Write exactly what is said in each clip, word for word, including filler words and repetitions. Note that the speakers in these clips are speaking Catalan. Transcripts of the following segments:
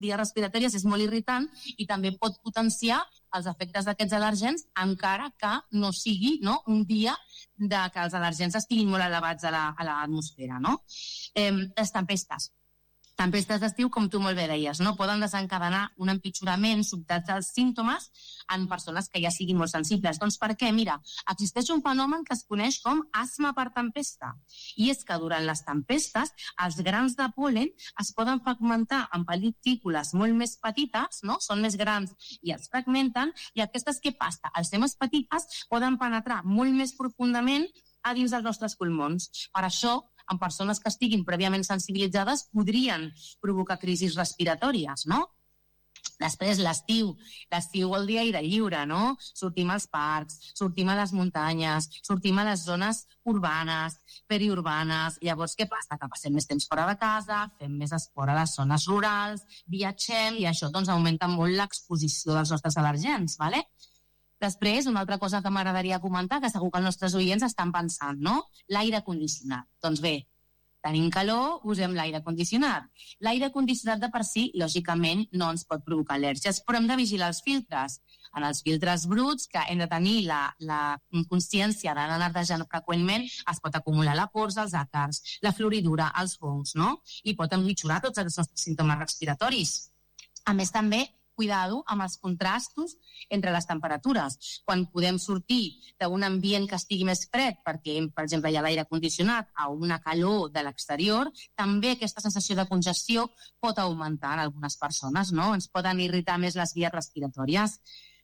vies respiratòries és molt irritant i també pot potenciar els efectes d'aquests al·lèrgens, encara que no sigui, no, un dia de que els al·lèrgens estiguin molt elevats a l'atmosfera, no? Eh, les tempestes. Tempestes d'estiu, com tu molt bé deies, no? Poden desencadenar un empitjorament sobtat dels símptomes en persones que ja siguin molt sensibles. Doncs per què? Mira, existeix un fenomen que es coneix com asma per tempesta. I és que durant les tempestes els grans de pol·len es poden fragmentar en pel·lícules molt més petites, no? Són més grans i es fragmenten, i aquestes, què passa? Al ser més petites poden penetrar molt més profundament a dins dels nostres pulmons. Per això, en persones que estiguin prèviament sensibilitzades podrien provocar crisis respiratòries, no? Després, l'estiu. L'estiu vol dir aire lliure, no? Sortim als parcs, sortim a les muntanyes, sortim a les zones urbanes, periurbanes. Llavors, què passa? Que passem més temps fora de casa, fem més esport a les zones rurals, viatgem, i això doncs augmenta molt l'exposició dels nostres al·lèrgens, ¿vale? Després, una altra cosa que m'agradaria comentar, que segur que els nostres oients estan pensant, no? L'aire condicionat. Doncs bé, tenim calor, usem l'aire condicionat. L'aire condicionat de per si, lògicament, no ens pot provocar al·lèrgies, però hem de vigilar els filtres. En els filtres bruts, que hem de tenir la, la consciència d'anar netejant freqüentment, es pot acumular la pols, els àcars, la floridura, els fongs, no? I pot empitjorar tots els nostres símptomes respiratoris. A més, també, cuidado amb els contrastos entre les temperatures. Quan podem sortir d'un ambient que estigui més fred, perquè, per exemple, hi ha l'aire condicionat, a una calor de l'exterior, també aquesta sensació de congestió pot augmentar en algunes persones, no? Ens poden irritar més les vies respiratòries.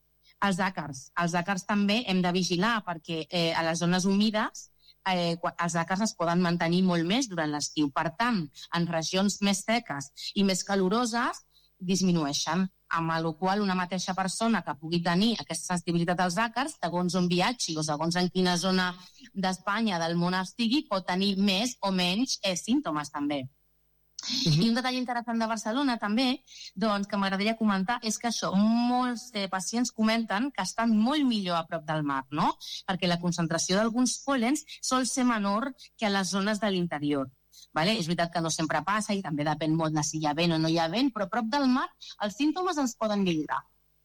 Els àcars. Els àcars també hem de vigilar, perquè eh, a les zones humides eh, els àcars es poden mantenir molt més durant l'estiu. Per tant, en regions més seques i més caloroses, disminueixen, amb la qual una mateixa persona que pugui tenir aquesta sensibilitat als àcars, segons on viatgi o segons en quina zona d'Espanya, del món estigui, pot tenir més o menys eh, símptomes també. Uh-huh. I un detall interessant de Barcelona també, doncs, que m'agradaria comentar, és que això, molts eh, pacients comenten que estan molt millor a prop del mar, no? Perquè la concentració d'alguns pol·lens sol ser menor que a les zones de l'interior. Vale? És veritat que no sempre passa i també depèn molt de si hi ha vent o no hi ha vent, però a prop del mar els símptomes ens poden millorar.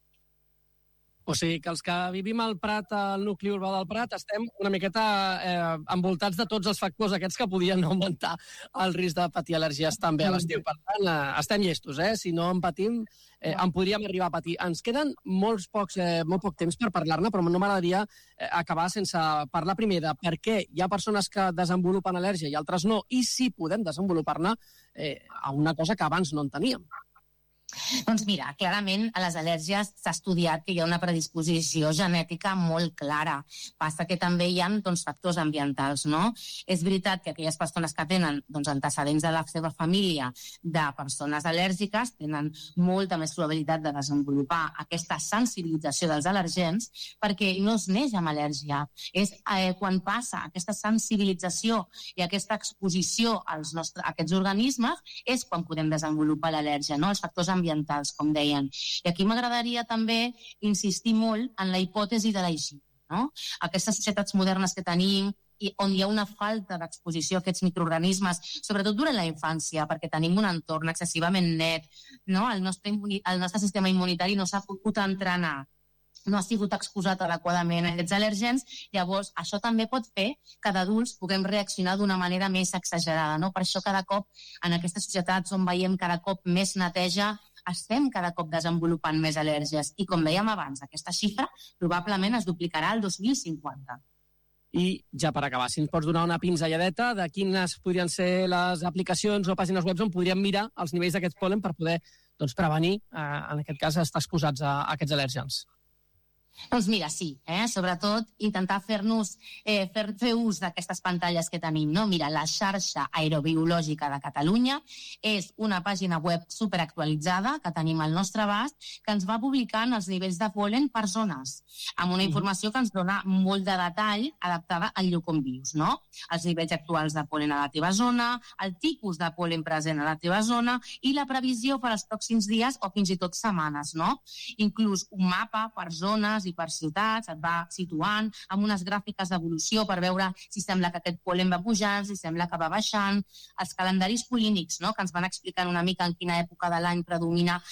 O sigui que els que vivim al Prat, al nucli urbà del Prat, estem una miqueta eh, envoltats de tots els factors aquests que podien augmentar el risc de patir al·lèrgies també a l'estiu. Per tant, eh, estem llestos, eh? Si no en patim, eh, en podríem arribar a patir. Ens queden molts pocs, eh, molt poc temps per parlar-ne, però no m'agradaria eh, acabar sense parlar primer de per què hi ha persones que desenvolupen al·lèrgia i altres no, i si podem desenvolupar-ne eh, a una cosa que abans no en teníem. Doncs mira, clarament a les al·lèrgies s'ha estudiat que hi ha una predisposició genètica molt clara. Passa que també hi ha doncs, factors ambientals, no? És veritat que aquelles persones que tenen doncs, antecedents de la seva família de persones al·lèrgiques tenen molta més probabilitat de desenvolupar aquesta sensibilització dels al·lèrgens, perquè no es neix amb al·lèrgia. És eh, quan passa aquesta sensibilització i aquesta exposició als nostres, a aquests organismes és quan podem desenvolupar l'al·lèrgia, no? Els factors ambientals ambientals, com deien. I aquí m'agradaria també insistir molt en la hipòtesi de la higiene, no? Aquestes societats modernes que tenim i on hi ha una falta d'exposició a aquests microorganismes, sobretot durant la infància, perquè tenim un entorn excessivament net, no? El nostre, el nostre sistema immunitari no s'ha pogut entrenar, no ha sigut exposat adequadament a aquests al·lèrgens, llavors això també pot fer que d'adults puguem reaccionar d'una manera més exagerada, no? Per això cada cop en aquestes societats on veiem cada cop més neteja estem cada cop desenvolupant més al·lèrgies i, com dèiem abans, aquesta xifra probablement es duplicarà al dos mil cinquanta. I ja per acabar, si ens pots donar una pinzelladeta de quines podrien ser les aplicacions o pàgines web on podríem mirar els nivells d'aquest pol·len per poder doncs, prevenir, eh, en aquest cas, estar exposats a, a aquests al·lèrgens. Doncs mira, sí, eh? Sobretot intentar fer-nos eh, fer, fer ús d'aquestes pantalles que tenim, no? Mira, la xarxa aerobiològica de Catalunya és una pàgina web superactualitzada que tenim al nostre abast, que ens va publicant els nivells de pol·len per zones, amb una informació que ens dona molt de detall adaptada al lloc on vius, no? Els nivells actuals de pol·len a la teva zona, el tipus de pol·len present a la teva zona i la previsió per als pròxims dies o fins i tot setmanes, no? Inclús un mapa per zones pobles i per ciutats, et va situant amb unes gràfiques d'evolució per veure si sembla que aquest pol·len va pujant, si sembla que va baixant, els calendaris polínics, no?, que ens van explicant una mica en quina època de l'any predomina